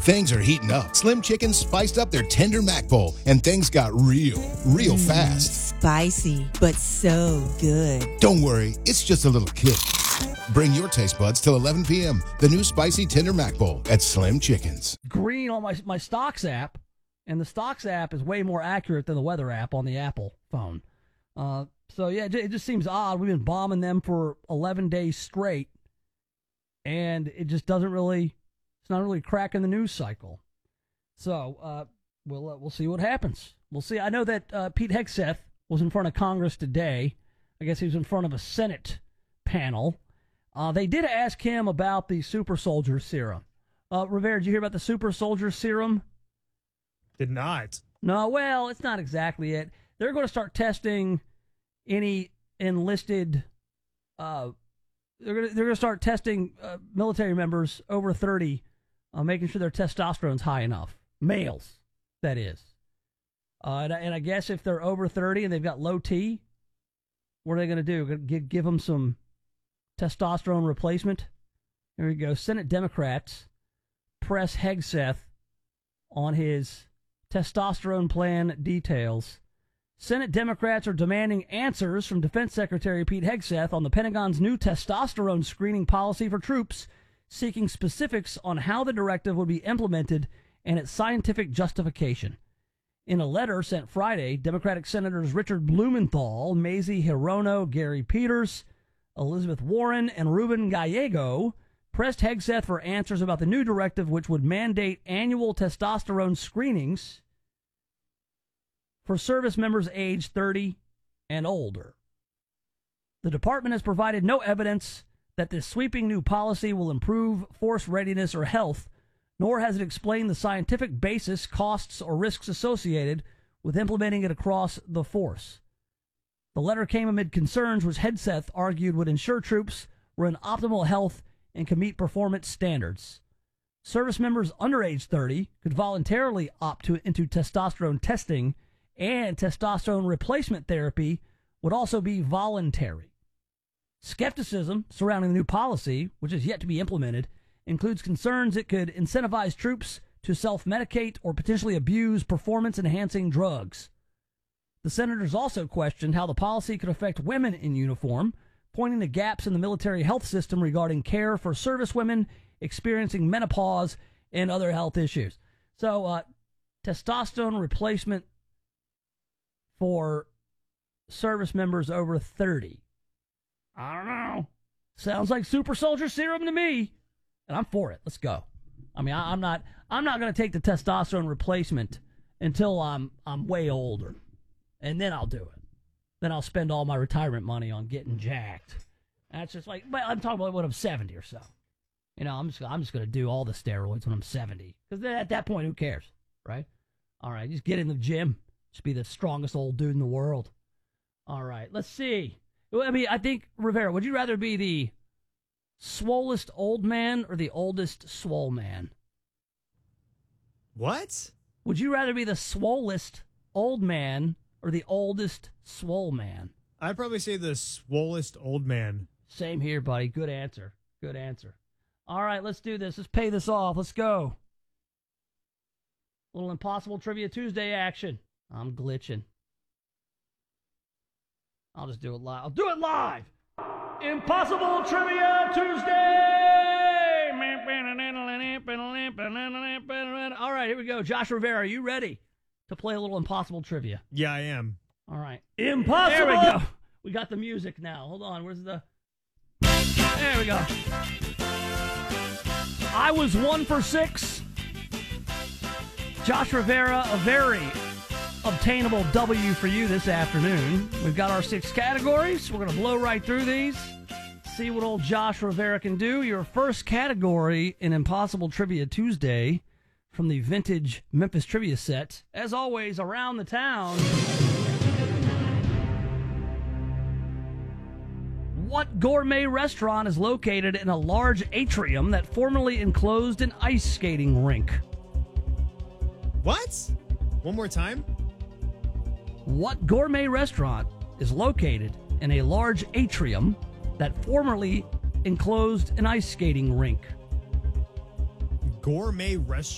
Things are heating up. Slim Chickens spiced up their tender mac bowl, and things got real fast. Spicy, but so good. Don't worry, it's just a little kick. Bring your taste buds till 11 p.m. The new spicy tender mac bowl at Slim Chickens. Green on my Stocks app, and the Stocks app is way more accurate than the weather app on the Apple phone. So, yeah, it just seems odd. We've been bombing them for 11 days straight, and it just doesn't really... It's not really cracking the news cycle. So we'll see what happens. We'll see. I know that Pete Hegseth was in front of Congress today. I guess he was in front of a Senate panel. They did ask him about the super soldier serum. Rivera, did you hear about the super soldier serum? Did not. No, well, it's not exactly it. They're going to start testing any enlisted... They're going to start testing military members over 30, making sure their testosterone's high enough. Males, that is. And I guess if they're over 30 and they've got low T, what are they going to do? Give them some testosterone replacement? There we go. Senate Democrats press Hegseth on his testosterone plan details. Senate Democrats are demanding answers from Defense Secretary Pete Hegseth on the Pentagon's new testosterone screening policy for troops, seeking specifics on how the directive would be implemented and its scientific justification. In a letter sent Friday, Democratic Senators Richard Blumenthal, Mazie Hirono, Gary Peters, Elizabeth Warren, and Ruben Gallego pressed Hegseth for answers about the new directive, which would mandate annual testosterone screenings for service members aged 30 and older. The department has provided no evidence that this sweeping new policy will improve force readiness or health, nor has it explained the scientific basis, costs, or risks associated with implementing it across the force. The letter came amid concerns which Hegseth argued would ensure troops were in optimal health and could meet performance standards. Service members under age 30 could voluntarily opt into testosterone testing, and testosterone replacement therapy would also be voluntary. Skepticism surrounding the new policy, which is yet to be implemented, includes concerns it could incentivize troops to self-medicate or potentially abuse performance-enhancing drugs. The senators also questioned how the policy could affect women in uniform, pointing to gaps in the military health system regarding care for service women experiencing menopause and other health issues. So, testosterone replacement for service members over 30. I don't know. Sounds like super soldier serum to me. And I'm for it. Let's go. I mean, I'm not going to take the testosterone replacement until I'm way older. And then I'll do it. Then I'll spend all my retirement money on getting jacked. That's just like, well, I'm talking about when I'm 70 or so. You know, I'm just going to do all the steroids when I'm 70. Because at that point, who cares, right? All right, just get in the gym. Just be the strongest old dude in the world. All right, let's see. I mean, I think, Rivera, would you rather be the swollest old man or the oldest swole man? What? Would you rather be the swollest old man or the oldest swole man? I'd probably say the swollest old man. Same here, buddy. Good answer. Good answer. All right, let's do this. Let's pay this off. Let's go. Little Impossible Trivia Tuesday action. I'm glitching. I'll just do it live. I'll do it live. Impossible Trivia Tuesday. All right, here we go. Josh Rivera, are you ready to play a little Impossible Trivia? Yeah, I am. All right. Impossible. There we go. We got the music now. Hold on. Where's the... There we go. I was 1 for 6. Josh Rivera, a very obtainable W for you this afternoon. We've got our 6 categories. We're going to blow right through these. See what old Josh Rivera can do. Your first category in Impossible Trivia Tuesday from the vintage Memphis Trivia set. As always, around the town. What gourmet restaurant is located in a large atrium that formerly enclosed an ice skating rink? What? One more time? What gourmet restaurant is located in a large atrium that formerly enclosed an ice skating rink? Gourmet restaurant?